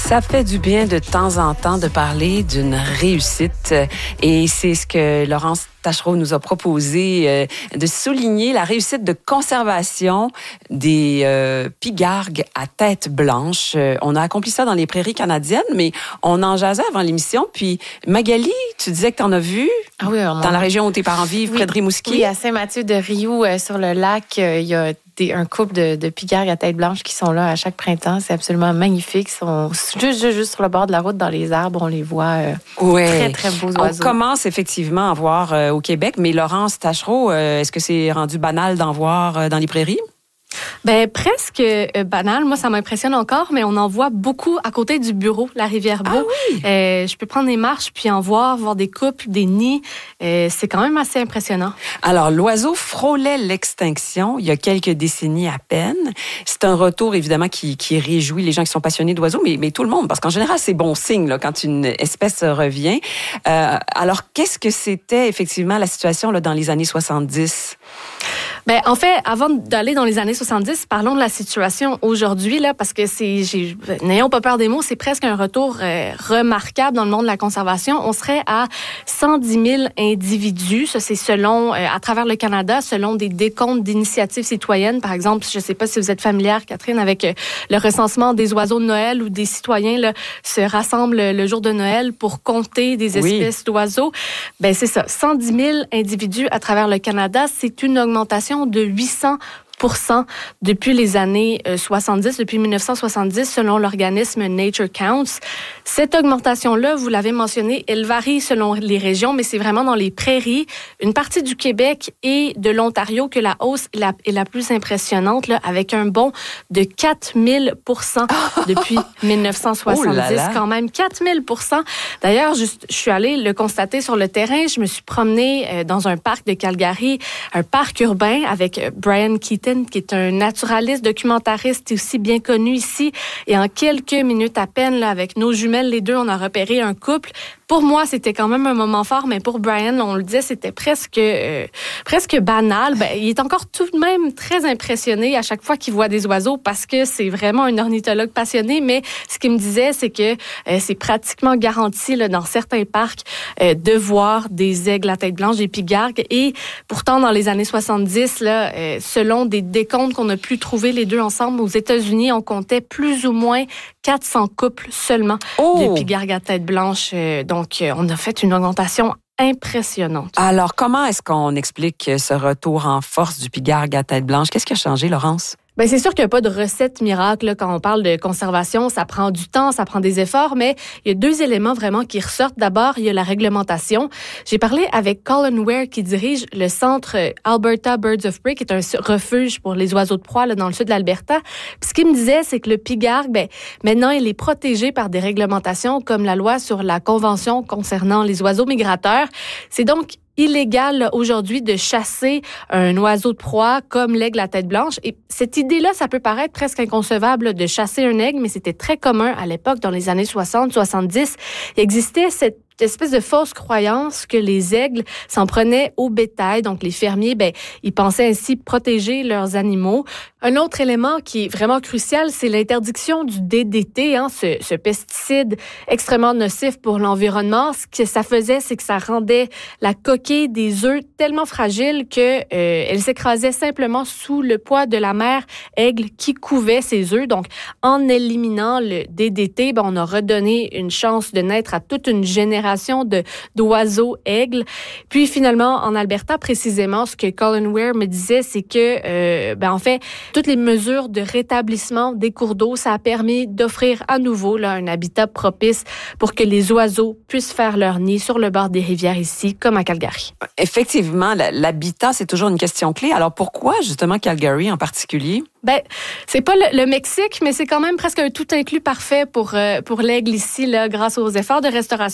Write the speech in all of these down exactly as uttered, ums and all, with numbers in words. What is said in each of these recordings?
Ça fait du bien de temps en temps de parler d'une réussite et c'est ce que Laurence Taschereau nous a proposé, euh, de souligner la réussite de conservation des euh, pigargues à tête blanche. Euh, on a accompli ça dans les prairies canadiennes, mais on en jasait avant l'émission. Puis Magali, tu disais que tu en as vu ah oui, dans la région où tes parents vivent, oui, près de Rimouski. Oui, à Saint-Mathieu-de-Riou, euh, sur le lac, euh, il y a des, un couple de, de pigargues à tête blanche qui sont là à chaque printemps. C'est absolument magnifique. Ils sont juste, juste, juste sur le bord de la route, dans les arbres. On les voit. Euh, ouais. Très, très beaux oiseaux. On commence effectivement à voir euh, au Québec, mais Laurence Taschereau, euh, est-ce que c'est rendu banal d'en voir euh, dans les prairies? Ben presque euh, banal. Moi, ça m'impressionne encore, mais on en voit beaucoup à côté du bureau, la rivière Beau. Ah oui? Euh, je peux prendre des marches puis en voir, voir des couples, des nids. Euh, c'est quand même assez impressionnant. Alors, l'oiseau frôlait l'extinction il y a quelques décennies à peine. C'est un retour, évidemment, qui, qui réjouit les gens qui sont passionnés d'oiseaux, mais, mais tout le monde, parce qu'en général, c'est bon signe là, quand une espèce revient. Euh, alors, qu'est-ce que c'était effectivement la situation là, dans les années soixante-dix? Ben, en fait, avant d'aller dans les années soixante-dix, parlons de la situation aujourd'hui, là, parce que c'est, j'ai, n'ayons pas peur des mots, c'est presque un retour euh, remarquable dans le monde de la conservation. On serait à cent dix mille individus. Ça, c'est selon, euh, à travers le Canada, selon des décomptes d'initiatives citoyennes. Par exemple, je ne sais pas si vous êtes familière, Catherine, avec euh, le recensement des oiseaux de Noël où des citoyens là, se rassemblent le jour de Noël pour compter des espèces oui. d'oiseaux. Ben, c'est ça. cent dix mille individus à travers le Canada. C'est une augmentation de huit cents pour cent depuis les années soixante-dix, depuis dix-neuf cent soixante-dix, selon l'organisme Nature Counts. Cette augmentation-là, vous l'avez mentionné, elle varie selon les régions, mais c'est vraiment dans les prairies, une partie du Québec et de l'Ontario que la hausse est la, est la plus impressionnante, là, avec un bond de quatre mille pour cent depuis dix-neuf cent soixante-dix. Oh là là. Quand même, quatre mille pour cent. D'ailleurs, juste, je suis allée le constater sur le terrain. Je me suis promenée dans un parc de Calgary, un parc urbain avec Brian Keaton, qui est un naturaliste, documentariste aussi bien connu ici. Et en quelques minutes à peine, là, avec nos jumelles, les deux, on a repéré un couple. Pour moi, c'était quand même un moment fort, mais pour Brian, on le disait, c'était presque euh, presque banal. Ben, il est encore tout de même très impressionné à chaque fois qu'il voit des oiseaux parce que c'est vraiment un ornithologue passionné. Mais ce qu'il me disait, c'est que euh, c'est pratiquement garanti là, dans certains parcs euh, de voir des aigles à tête blanche, des pigargues. Et pourtant, dans les années soixante-dix, là, euh, selon des décomptes qu'on a pu trouver les deux ensemble aux États-Unis, on comptait plus ou moins quatre cents couples seulement oh. de pigargues à tête blanche. Euh, donc, euh, on a fait une augmentation impressionnante. Alors, comment est-ce qu'on explique ce retour en force du pigargue à tête blanche? Qu'est-ce qui a changé, Laurence? Ben c'est sûr qu'il n'y a pas de recette miracle là, quand on parle de conservation. Ça prend du temps, ça prend des efforts, mais il y a deux éléments vraiment qui ressortent. D'abord, il y a la réglementation. J'ai parlé avec Colin Ware qui dirige le centre Alberta Birds of Prey, qui est un refuge pour les oiseaux de proie là, dans le sud de l'Alberta. Puis ce qu'il me disait, c'est que le pigargue, ben maintenant, il est protégé par des réglementations comme la loi sur la Convention concernant les oiseaux migrateurs. C'est donc illégal aujourd'hui de chasser un oiseau de proie comme l'aigle à tête blanche. Et cette idée-là, ça peut paraître presque inconcevable de chasser un aigle, mais c'était très commun à l'époque, dans les années soixante, soixante-dix. Il existait cette espèce de fausse croyance que les aigles s'en prenaient au bétail. Donc, les fermiers, ben, ils pensaient ainsi protéger leurs animaux. Un autre élément qui est vraiment crucial, c'est l'interdiction du D D T, hein, ce, ce pesticide extrêmement nocif pour l'environnement. Ce que ça faisait, c'est que ça rendait la coquille des œufs tellement fragile que euh, elle s'écrasait simplement sous le poids de la mère aigle qui couvait ses œufs. Donc, en éliminant le D D T, ben, on a redonné une chance de naître à toute une génération de, d'oiseaux aigles. Puis finalement, en Alberta, précisément, ce que Colin Ware me disait, c'est que, euh, ben, en fait, toutes les mesures de rétablissement des cours d'eau, ça a permis d'offrir à nouveau là, un habitat propice pour que les oiseaux puissent faire leur nid sur le bord des rivières ici, comme à Calgary. Effectivement, l'habitat, c'est toujours une question clé. Alors pourquoi, justement, Calgary en particulier? Ben, c'est pas le, le Mexique, mais c'est quand même presque un tout inclus parfait pour, euh, pour l'aigle ici, là, grâce aux efforts de restauration des cours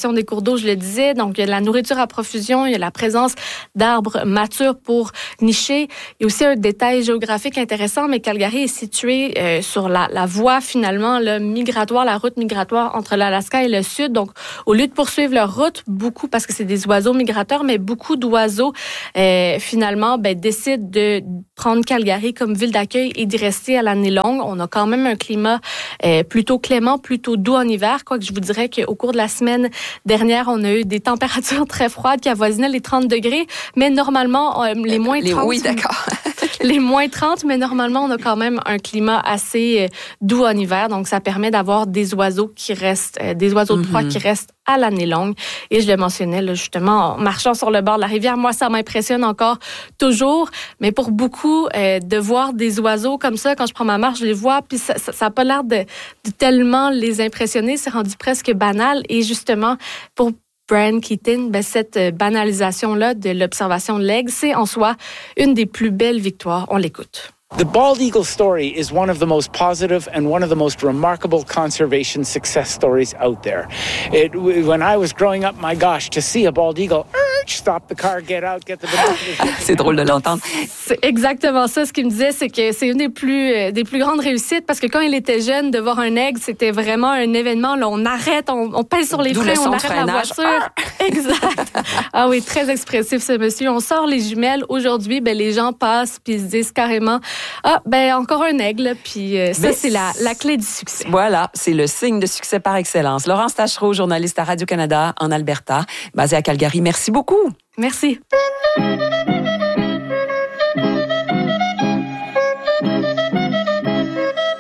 d'eau, je le disais. Donc, il y a de la nourriture à profusion, il y a la présence d'arbres matures pour nicher. Il y a aussi un détail géographique intéressant, mais Calgary est situé euh, sur la, la voie, finalement, là, migratoire, la route migratoire entre l'Alaska et le sud. Donc, au lieu de poursuivre leur route, beaucoup, parce que c'est des oiseaux migrateurs, mais beaucoup d'oiseaux, euh, finalement, ben, décident de prendre Calgary comme ville d'accueil et d'y rester à l'année longue. On a quand même un climat euh, plutôt clément, plutôt doux en hiver, quoique je vous dirais qu'au cours de la semaine dernière, on a eu des températures très froides qui avoisinaient les trente degrés, mais normalement, euh, les moins trente... Les, oui, d'accord. les moins trente, mais normalement, on a quand même un climat assez euh, doux en hiver, donc ça permet d'avoir des oiseaux qui restent, euh, des oiseaux de proie mm-hmm. qui restent à l'année longue. Et je le mentionnais, là, justement, en marchant sur le bord de la rivière, moi, ça m'impressionne encore toujours. Mais pour beaucoup, euh, de voir des oiseaux comme ça, quand je prends ma marche, je les vois, puis ça n'a pas l'air de, de tellement les impressionner. C'est rendu presque banal. Et justement, pour Brian Keating, ben, cette banalisation-là de l'observation de l'aigle, c'est en soi une des plus belles victoires. On l'écoute. The bald eagle story is one of the most positive and one of the most remarkable conservation success stories out there. It, when I was growing up, my gosh, to see a bald eagle, stop the car, get out, get the binoculars. C'est drôle de l'entendre. C'est exactement ça. Ce qu'il me disait, c'est que c'est une des plus, des plus grandes réussites parce que quand il était jeune, de voir un aigle, c'était vraiment un événement. Là, on arrête, on, on pèse sur les freins, on arrête la voiture. Exact. Ah oui, très expressif ce monsieur. On sort les jumelles. Aujourd'hui, ben, les gens passent puis ils se disent carrément ah, ben encore un aigle, puis euh, ça, c'est la, la clé du succès. Voilà, c'est le signe de succès par excellence. Laurence Taschereau, journaliste à Radio-Canada en Alberta, basée à Calgary. Merci beaucoup. Merci.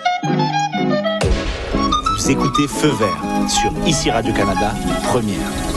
Vous écoutez Feu vert sur Ici Radio-Canada, première.